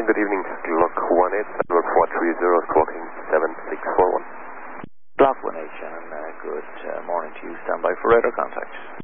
morning, good evening. Clock 18, 430, squawking 7641. Block 18, Shannon. Good morning to you. Stand by for radar contact.